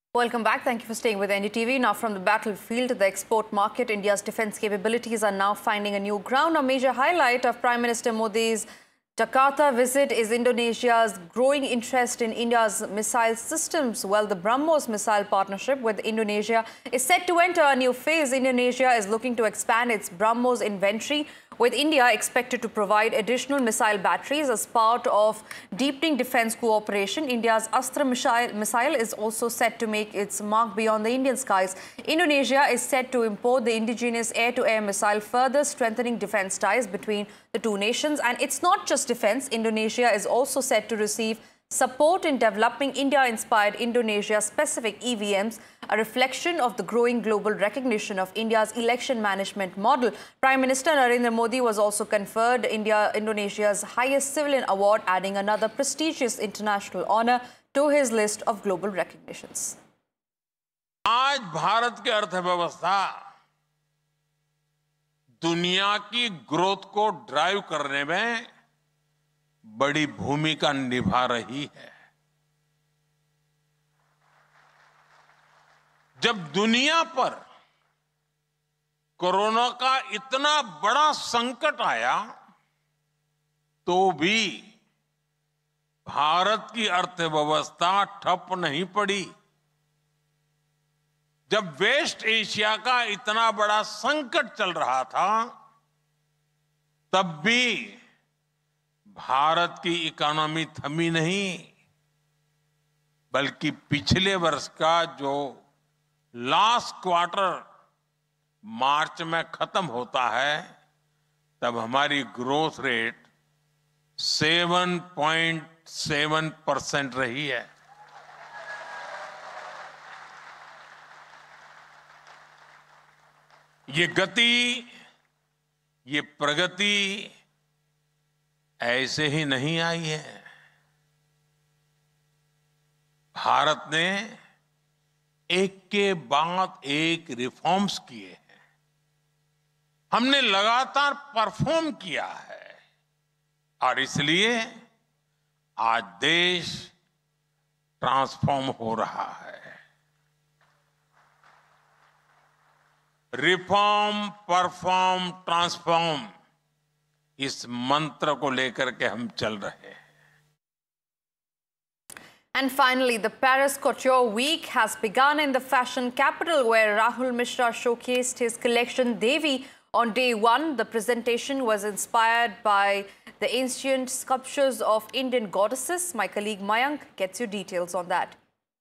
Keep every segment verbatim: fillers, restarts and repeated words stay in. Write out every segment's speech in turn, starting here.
Welcome back. Thank you for staying with N D T V. Now from the battlefield to the export market, India's defence capabilities are now finding a new ground. A major highlight of Prime Minister Modi's Jakarta visit is Indonesia's growing interest in India's missile systems. Well, the BrahMos missile partnership with Indonesia is set to enter a new phase. Indonesia is looking to expand its BrahMos inventory, with India expected to provide additional missile batteries as part of deepening defence cooperation. India's Astra missile, missile is also set to make its mark beyond the Indian skies. Indonesia is set to import the indigenous air-to-air missile, further strengthening defence ties between the two nations. And it's not just defence. Indonesia is also set to receive support in developing India-inspired Indonesia-specific E V Ms, a reflection of the growing global recognition of India's election management model. Prime Minister Narendra Modi was also conferred India, Indonesia's highest civilian award, adding another prestigious international honour to his list of global recognitions. आज भारत की अर्थव्यवस्था दुनिया की growth को drive करने में बड़ी भूमिका निभा रही है। जब दुनिया पर कोरोना का इतना बड़ा संकट आया तो भी भारत की अर्थव्यवस्था ठप नहीं पड़ी। जब वेस्ट एशिया का इतना बड़ा संकट चल रहा था तब भी भारत की इकोनॉमी थमी नहीं, बल्कि पिछले वर्ष का जो लास्ट क्वार्टर मार्च में खत्म होता है तब हमारी ग्रोथ रेट सात पॉइंट सात परसेंट रही है। ये गति, ये प्रगति ऐसे ही नहीं आई है। भारत ने एक के बाद एक रिफॉर्म्स किए हैं। हमने लगातार परफॉर्म किया है और इसलिए आज देश ट्रांसफॉर्म हो रहा है। रिफॉर्म, परफॉर्म, ट्रांसफॉर्म, इस मंत्र को लेकर के हम चल रहे हैं। And finally, the Paris Couture Week has begun in the fashion capital, where Rahul Mishra showcased his collection Devi on day one. The presentation was inspired by the ancient sculptures of Indian goddesses. My colleague Mayank gets you details on that.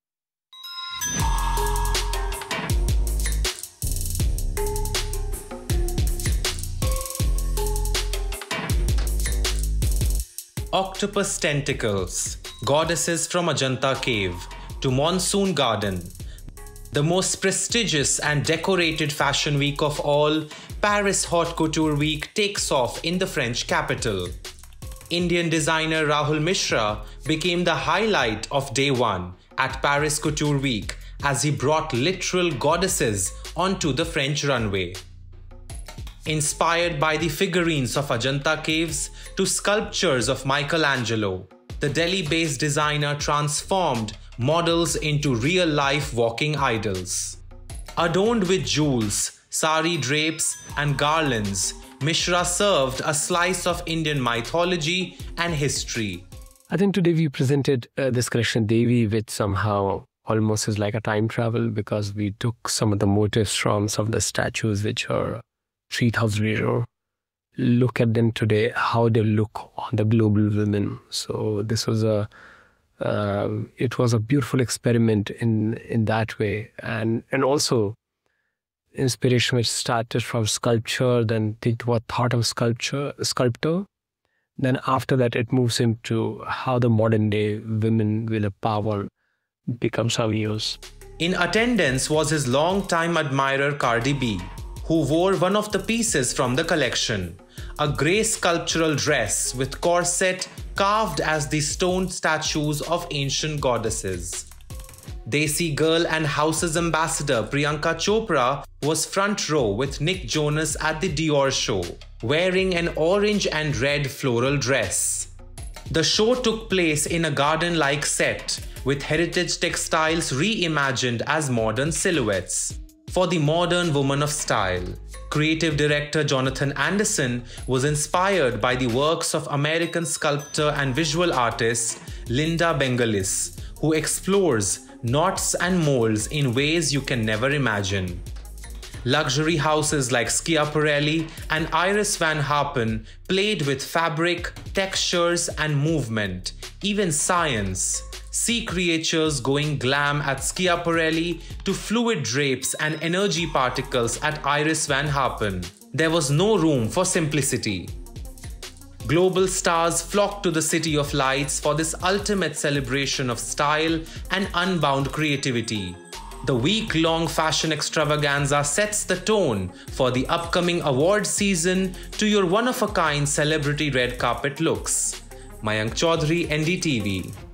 Octopus tentacles, goddesses from Ajanta cave to Monsoon Garden. The most prestigious and decorated fashion week of all, Paris Haute Couture Week takes off in the French capital. Indian designer Rahul Mishra became the highlight of day one at Paris Couture Week as he brought literal goddesses onto the French runway. Inspired by the figurines of Ajanta caves to sculptures of Michelangelo, the Delhi-based designer transformed models into real-life walking idols. Adorned with jewels, sari drapes and garlands, Mishra served a slice of Indian mythology and history. I think today we presented uh, this collection Devi, which somehow almost is like a time travel, because we took some of the motifs from some of the statues which are three thousand years old. Look at them today, how they look on the global women. So this was a, uh, it was a beautiful experiment in in that way, and and also inspiration which started from sculpture, then think what thought of sculpture, sculptor. Then after that, it moves him to how the modern day women with a power becomes how we use. In attendance was his longtime admirer Cardi B, who wore one of the pieces from the collection, a grey sculptural dress with corset carved as the stone statues of ancient goddesses. Desi Girl and House's ambassador Priyanka Chopra was front row with Nick Jonas at the Dior show, wearing an orange and red floral dress. The show took place in a garden-like set with heritage textiles reimagined as modern silhouettes. For the modern woman of style, creative director Jonathan Anderson was inspired by the works of American sculptor and visual artist Linda Bengalis, who explores knots and molds in ways you can never imagine. Luxury houses like Schiaparelli and Iris van Harpen played with fabric, textures, and movement, even science. Sea creatures going glam at Schiaparelli to fluid drapes and energy particles at Iris van Harpen. There was no room for simplicity. Global stars flocked to the City of Lights for this ultimate celebration of style and unbound creativity. The week-long fashion extravaganza sets the tone for the upcoming award season to your one-of-a-kind celebrity red carpet looks. Mayank Chaudhary, N D T V.